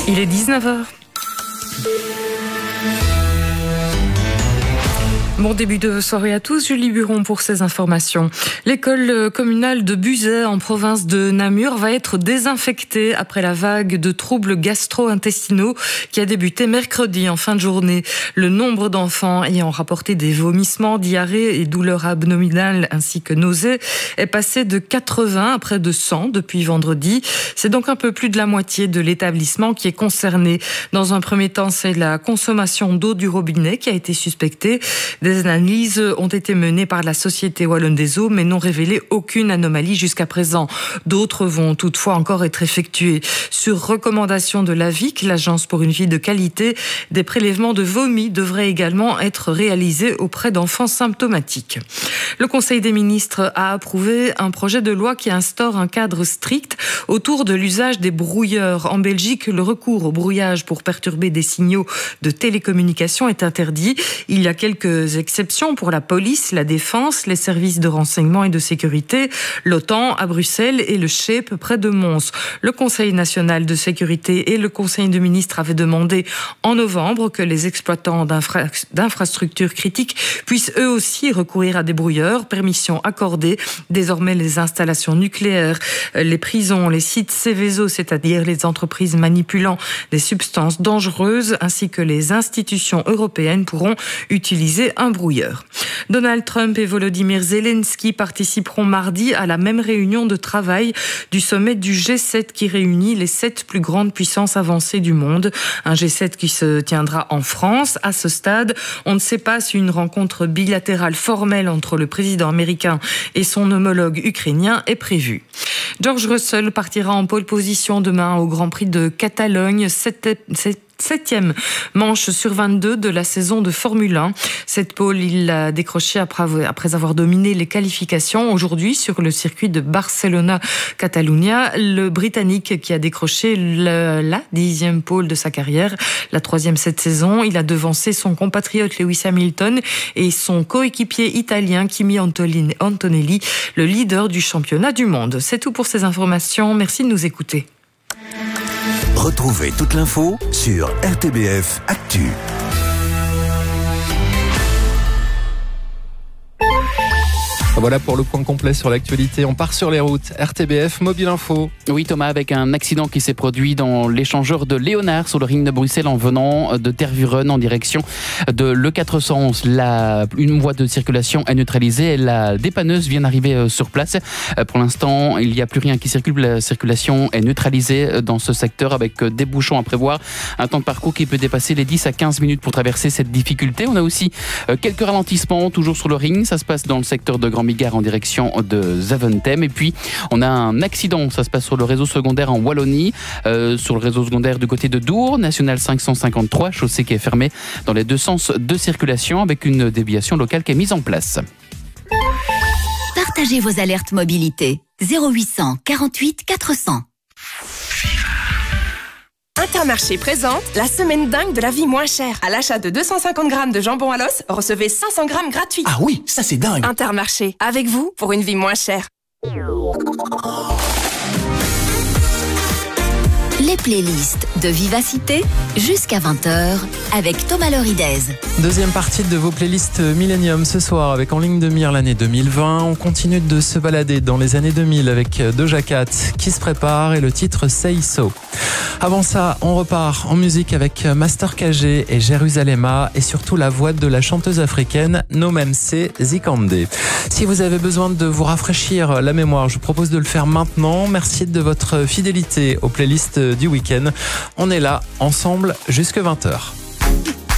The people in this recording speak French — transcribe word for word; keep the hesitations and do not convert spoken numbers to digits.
Il est dix-neuf heures. Bon début de soirée à tous, Julie Buron pour ces informations. L'école communale de Buzet en province de Namur va être désinfectée après la vague de troubles gastro-intestinaux qui a débuté mercredi en fin de journée. Le nombre d'enfants ayant rapporté des vomissements, diarrhées et douleurs abdominales ainsi que nausées est passé de quatre-vingts à près de cent depuis vendredi. C'est donc un peu plus de la moitié de l'établissement qui est concerné. Dans un premier temps, c'est la consommation d'eau du robinet qui a été suspectée. Des analyses ont été menées par la Société Wallonne des Eaux, mais n'ont révélé aucune anomalie jusqu'à présent. D'autres vont toutefois encore être effectuées. Sur recommandation de l'A V I C, l'Agence pour une vie de qualité, des prélèvements de vomi devraient également être réalisés auprès d'enfants symptomatiques. Le Conseil des ministres a approuvé un projet de loi qui instaure un cadre strict autour de l'usage des brouilleurs. En Belgique, le recours au brouillage pour perturber des signaux de télécommunication est interdit. Il y a quelques exceptions pour la police, la défense, les services de renseignement et de sécurité, l'OTAN à Bruxelles et le C H E P près de Mons. Le Conseil national de sécurité et le Conseil de ministres avaient demandé en novembre que les exploitants d'infra- d'infrastructures critiques puissent eux aussi recourir à des brouilleurs. Permission accordée. Désormais, les installations nucléaires, les prisons, les sites Seveso, c'est-à-dire les entreprises manipulant des substances dangereuses, ainsi que les institutions européennes pourront utiliser un brouilleur. Donald Trump et Volodymyr Zelensky participeront mardi à la même réunion de travail du sommet du G sept qui réunit les sept plus grandes puissances avancées du monde. Un G sept qui se tiendra en France. À ce stade, on ne sait pas si une rencontre bilatérale formelle entre le président américain et son homologue ukrainien est prévue. George Russell partira en pole position demain au Grand Prix de Catalogne. C'était, c'est septième manche sur vingt-deux de la saison de Formule un. Cette pole, il l'a décrochée après, après avoir dominé les qualifications. Aujourd'hui, sur le circuit de Barcelona-Catalunya, le Britannique qui a décroché le, la dixième pole de sa carrière, la troisième cette saison. Il a devancé son compatriote Lewis Hamilton et son coéquipier italien Kimi Antonelli, le leader du championnat du monde. C'est tout pour ces informations. Merci de nous écouter. Retrouvez toute l'info sur R T B F Actu. Voilà pour le point complet sur l'actualité. On part sur les routes. R T B F Mobile Info. Oui Thomas, avec un accident qui s'est produit dans l'échangeur de Léonard sur le ring de Bruxelles en venant de Tervuren en direction de l'E quatre cent onze. La, une voie de circulation est neutralisée et la dépanneuse vient d'arriver sur place. Pour l'instant, il n'y a plus rien qui circule. La circulation est neutralisée dans ce secteur avec des bouchons à prévoir. Un temps de parcours qui peut dépasser les dix à quinze minutes pour traverser cette difficulté. On a aussi quelques ralentissements toujours sur le ring. Ça se passe dans le secteur de Grand Gare en direction de Zaventem. Et puis on a un accident, ça se passe sur le réseau secondaire en Wallonie, euh, sur le réseau secondaire du côté de Dour, national cinq cent cinquante-trois, chaussée qui est fermée dans les deux sens de circulation avec une déviation locale qui est mise en place. Partagez vos alertes mobilité zéro huit cent quarante-huit quatre cents. Intermarché présente la semaine dingue de la vie moins chère. À l'achat de deux cent cinquante grammes de jambon à l'os, recevez cinq cents grammes gratuits. Ah oui, ça c'est dingue. Intermarché, avec vous pour une vie moins chère. Les playlists de Vivacité jusqu'à vingt heures avec Thomas Loridez. Deuxième partie de vos playlists Millennium ce soir avec en ligne de mire l'année deux mille vingt. On continue de se balader dans les années deux mille avec Doja Cat qui se prépare et le titre Say So. Avant ça, on repart en musique avec Master K G et Jérusalema et surtout la voix de la chanteuse africaine Nomemse Zikande. Si vous avez besoin de vous rafraîchir la mémoire, je vous propose de le faire maintenant. Merci de votre fidélité aux playlists du week-end. On est là ensemble jusque vingt heures.